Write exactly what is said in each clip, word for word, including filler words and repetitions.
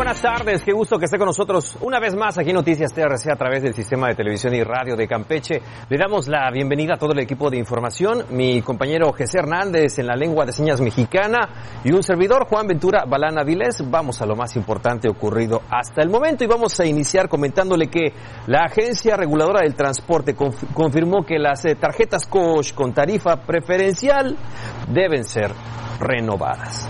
buenas tardes, qué gusto que esté con nosotros una vez más aquí en Noticias T R C a través del Sistema de Televisión y Radio de Campeche. Le damos la bienvenida a todo el equipo de información, mi compañero José Hernández en la lengua de señas mexicana y un servidor, Juan Ventura Balán Avilés. Vamos a lo más importante ocurrido hasta el momento y vamos a iniciar comentándole que la Agencia Reguladora del Transporte conf- confirmó que las eh, tarjetas Coach con tarifa preferencial deben ser renovadas.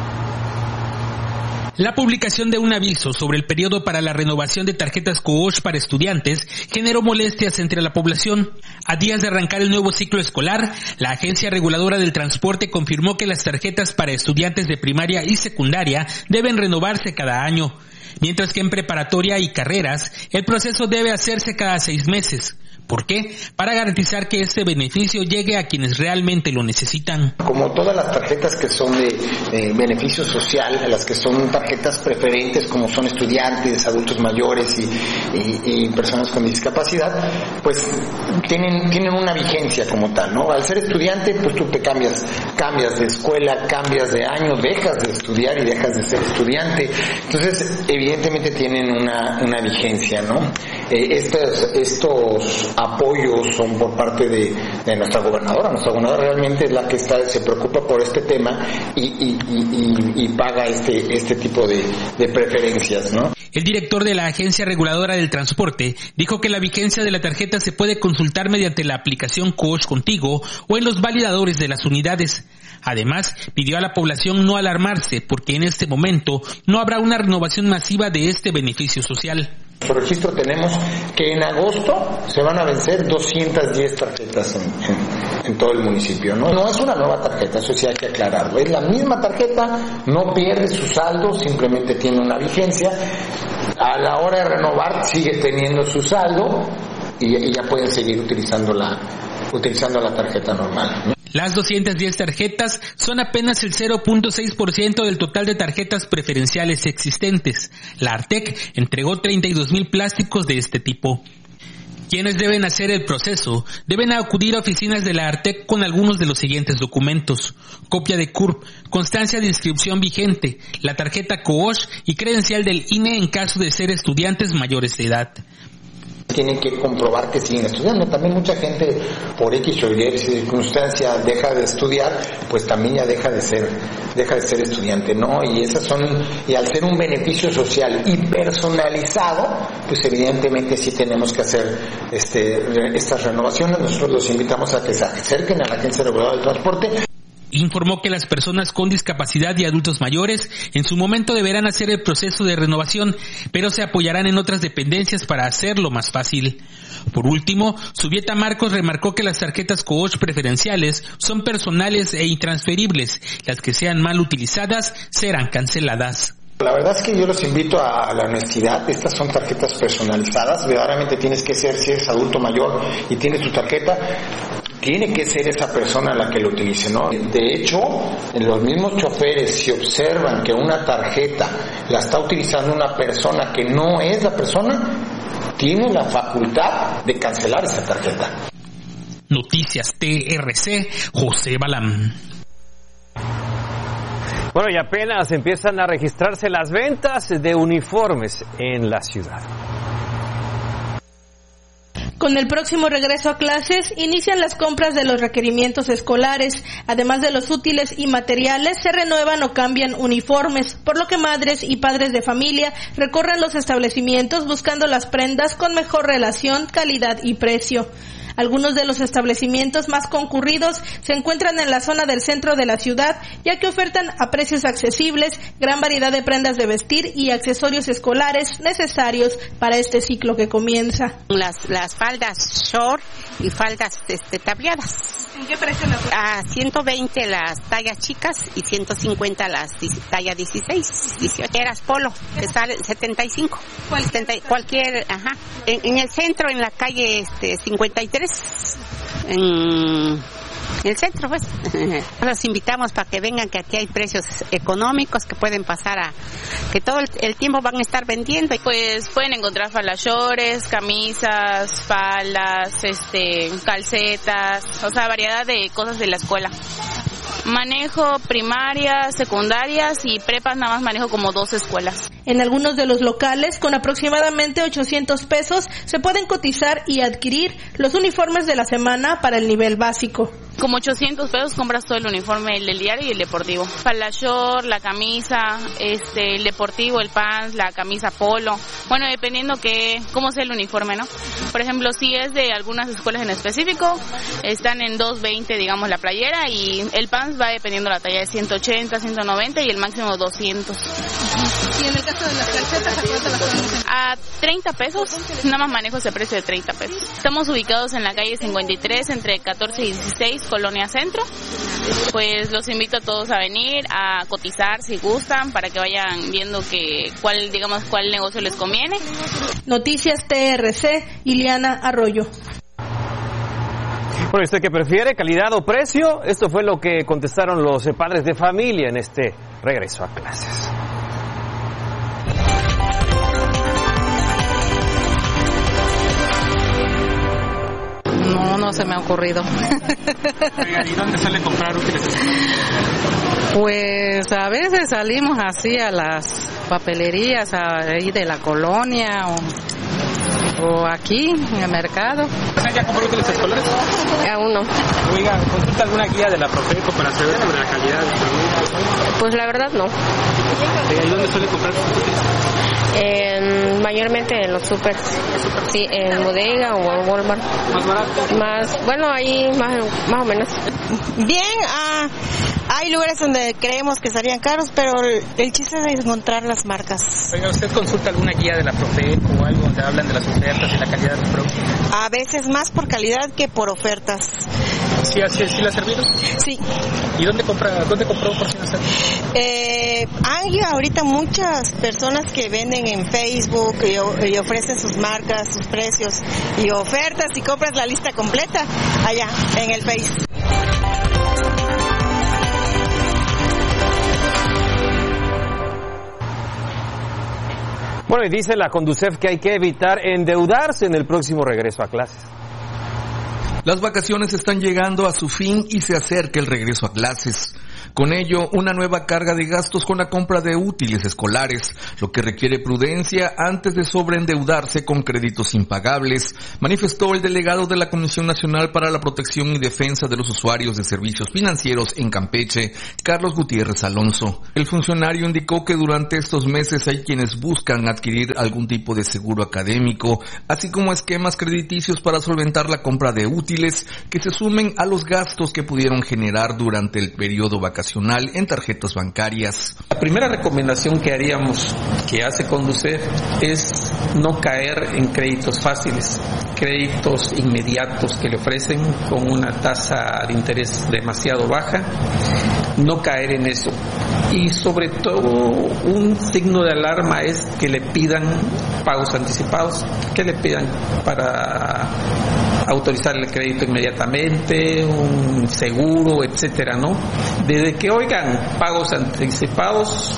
La publicación de un aviso sobre el periodo para la renovación de tarjetas Coach para estudiantes generó molestias entre la población. A días de arrancar el nuevo ciclo escolar, la Agencia Reguladora del Transporte confirmó que las tarjetas para estudiantes de primaria y secundaria deben renovarse cada año, mientras que en preparatoria y carreras el proceso debe hacerse cada seis meses. ¿Por qué? Para garantizar que este beneficio llegue a quienes realmente lo necesitan. Como todas las tarjetas que son de eh, beneficio social, las que son tarjetas preferentes, como son estudiantes, adultos mayores y, y, y personas con discapacidad, pues tienen tienen una vigencia como tal, ¿no? Al ser estudiante, pues tú te cambias, cambias de escuela, cambias de año, dejas de estudiar y dejas de ser estudiante. Entonces, evidentemente tienen una, una vigencia, ¿no? Eh, estos, estos apoyos son por parte de, de nuestra gobernadora. Nuestra gobernadora realmente es la que está, se preocupa por este tema y, y, y, y, y paga este, este tipo de, de preferencias, ¿no? El director de la Agencia Reguladora del Transporte dijo que la vigencia de la tarjeta se puede consultar mediante la aplicación Coach Contigo o en los validadores de las unidades. Además, pidió a la población no alarmarse porque en este momento no habrá una renovación masiva de este beneficio social. Por registro tenemos que en agosto se van a vencer doscientas diez tarjetas en, en, en todo el municipio, ¿no? No es una nueva tarjeta, eso sí hay que aclararlo. Es la misma tarjeta, no pierde su saldo, simplemente tiene una vigencia. A la hora de renovar sigue teniendo su saldo y, y ya pueden seguir utilizando la, utilizando la tarjeta normal, ¿no? Las doscientas diez tarjetas son apenas el cero punto seis por ciento del total de tarjetas preferenciales existentes. La Artec entregó treinta y dos mil plásticos de este tipo. Quienes deben hacer el proceso deben acudir a oficinas de la Artec con algunos de los siguientes documentos: copia de C U R P, constancia de inscripción vigente, la tarjeta Coach y credencial del I N E en caso de ser estudiantes mayores de edad. Tienen que comprobar que siguen estudiando. También mucha gente por X o Y circunstancia deja de estudiar, pues también ya deja de ser deja de ser estudiante, ¿no? Y esas son, y al ser un beneficio social y personalizado, pues evidentemente sí tenemos que hacer este estas renovaciones. Nosotros los invitamos a que se acerquen a la Agencia Reguladora del Transporte. Informó que las personas con discapacidad y adultos mayores en su momento deberán hacer el proceso de renovación, pero se apoyarán en otras dependencias para hacerlo más fácil. Por último, Subieta Marcos remarcó que las tarjetas Coach preferenciales son personales e intransferibles. Las que sean mal utilizadas serán canceladas. La verdad es que yo los invito a la honestidad. Estas son tarjetas personalizadas. Verdaderamente tienes que ser, si eres adulto mayor y tienes tu tarjeta, tiene que ser esa persona la que lo utilice, ¿no? De hecho, en los mismos choferes, si observan que una tarjeta la está utilizando una persona que no es la persona, tiene la facultad de cancelar esa tarjeta. Noticias T R C, José Balán. Bueno, y apenas empiezan a registrarse las ventas de uniformes en la ciudad. Con el próximo regreso a clases, inician las compras de los requerimientos escolares. Además de los útiles y materiales, se renuevan o cambian uniformes, por lo que madres y padres de familia recorren los establecimientos buscando las prendas con mejor relación, calidad y precio. Algunos de los establecimientos más concurridos se encuentran en la zona del centro de la ciudad, ya que ofertan a precios accesibles gran variedad de prendas de vestir y accesorios escolares necesarios para este ciclo que comienza. Las, las faldas short y faldas este, tableadas. ¿En qué precio las ofrecen? A ciento veinte las tallas chicas y ciento cincuenta las talla dieciséis, dieciocho. Eras polo, que sale setenta y cinco. Cualquier, setenta, cualquier ajá. En, en el centro, en la calle este, cincuenta y tres, en el centro, pues. Los invitamos para que vengan, que aquí hay precios económicos que pueden pasar a, que todo el, el tiempo van a estar vendiendo. Pues pueden encontrar falashores, camisas, faldas, este, calcetas, o sea, variedad de cosas de la escuela. Manejo primarias, secundarias y prepas, nada más manejo como dos escuelas. En algunos de los locales, con aproximadamente ochocientos pesos, se pueden cotizar y adquirir los uniformes de la semana para el nivel básico. Como ochocientos pesos compras todo el uniforme, el del diario y el deportivo. Para la short, la camisa, este, el deportivo, el pants, la camisa polo. Bueno, dependiendo que cómo sea el uniforme, ¿no? Por ejemplo, si es de algunas escuelas en específico, están en doscientos veinte, digamos, la playera, y el pants va dependiendo la talla de ciento ochenta, ciento noventa y el máximo doscientos. ¿Y en el caso de las calcetas, a cuánto las conocen? A treinta pesos, nada más manejo ese precio de treinta pesos. Estamos ubicados en la calle cincuenta y tres, entre catorce y dieciséis, Colonia Centro. Pues los invito a todos a venir, a cotizar si gustan, para que vayan viendo que cuál, digamos, cuál negocio les conviene. Noticias T R C, Ileana Arroyo. Bueno, ¿usted qué prefiere, calidad o precio? Esto fue lo que contestaron los padres de familia en este regreso a clases. No, no se me ha ocurrido. ¿Y dónde suele comprar útiles? Pues a veces salimos así a las papelerías ahí de la colonia o, o aquí en el mercado. ¿Ya compró útiles escolares? Aún no. Oiga, ¿consulta alguna guía de la Profeco para saber sobre la calidad de los productos? Pues la verdad no. ¿Y dónde suele comprar sus útiles? En, mayormente en los super, sí, en bodega o en Walmart. ¿Más barato? Más, bueno, ahí más, más o menos. Bien, ah, hay lugares donde creemos que estarían caros, pero el, el chiste es encontrar las marcas. Oiga, ¿usted consulta alguna guía de la Profeco o algo donde hablan de las ofertas y la calidad de los productos? A veces más por calidad que por ofertas. ¿Sí, así, sí la ha servido? Sí. ¿Y dónde compra, dónde compró por si no sabe? Eh, hay ahorita muchas personas que venden en Facebook y, y ofrecen sus marcas, sus precios y ofertas, y compras la lista completa allá en el Face. Bueno, y dice la Conducef que hay que evitar endeudarse en el próximo regreso a clases. Las vacaciones están llegando a su fin y se acerca el regreso a clases. Con ello, una nueva carga de gastos con la compra de útiles escolares, lo que requiere prudencia antes de sobreendeudarse con créditos impagables, manifestó el delegado de la Comisión Nacional para la Protección y Defensa de los Usuarios de Servicios Financieros en Campeche, Carlos Gutiérrez Alonso. El funcionario indicó que durante estos meses hay quienes buscan adquirir algún tipo de seguro académico, así como esquemas crediticios para solventar la compra de útiles que se sumen a los gastos que pudieron generar durante el periodo vacacional en tarjetas bancarias. La primera recomendación que haríamos, que hace Conducef, es no caer en créditos fáciles, créditos inmediatos que le ofrecen con una tasa de interés demasiado baja, no caer en eso. Y sobre todo, un signo de alarma es que le pidan pagos anticipados, que le pidan para autorizar el crédito inmediatamente, un seguro, etcétera, ¿no? Desde que oigan pagos anticipados,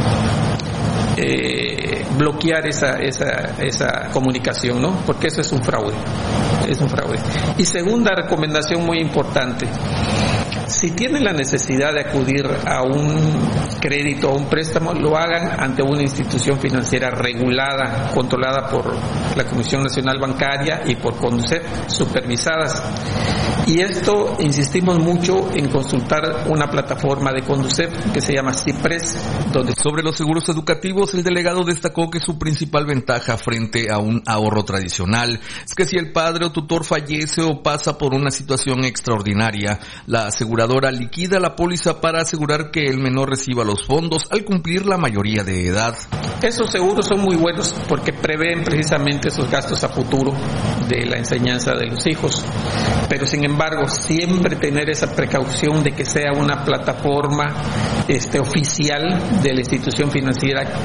eh, bloquear esa, esa, esa comunicación, ¿no? Porque eso es un fraude, es un fraude. Y segunda recomendación muy importante, si tienen la necesidad de acudir a un crédito o un préstamo, lo hagan ante una institución financiera regulada, controlada por la Comisión Nacional Bancaria y por Conducef, supervisadas. Y esto, insistimos mucho en consultar una plataforma de Conducef que se llama CIPRES, donde... Sobre los seguros educativos, el delegado destacó que su principal ventaja frente a un ahorro tradicional es que si el padre o tutor fallece o pasa por una situación extraordinaria, la aseguradora liquida la póliza para asegurar que el menor reciba los fondos al cumplir la mayoría de edad. Esos seguros son muy buenos porque prevén precisamente esos gastos a futuro de la enseñanza de los hijos, pero sin embargo siempre tener esa precaución de que sea una plataforma este, oficial de la institución financiera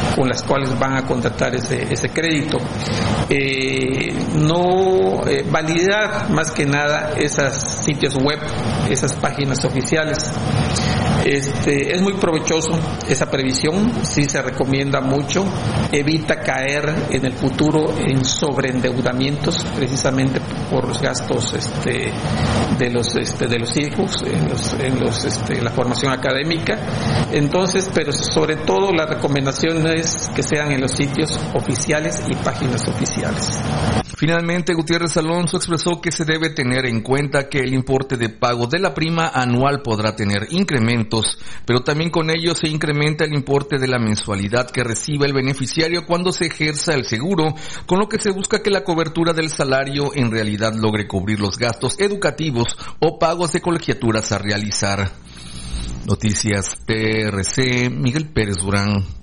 con las cuales van a contratar ese, ese crédito. Eh, no eh, validar más que nada esos sitios web, esas páginas oficiales. Este, es muy provechoso esa previsión, sí se recomienda mucho, evita caer en el futuro en sobreendeudamientos precisamente por los gastos este, de los este, de los hijos en los, en los este, la formación académica. Entonces, pero sobre todo la recomendación es que sean en los sitios oficiales y páginas oficiales. Finalmente, Gutiérrez Alonso expresó que se debe tener en cuenta que el importe de pago de la prima anual podrá tener incrementos, pero también con ello se incrementa el importe de la mensualidad que recibe el beneficiario cuando se ejerza el seguro, con lo que se busca que la cobertura del salario en realidad logre cubrir los gastos educativos o pagos de colegiaturas a realizar. Noticias T R C, Miguel Pérez Durán.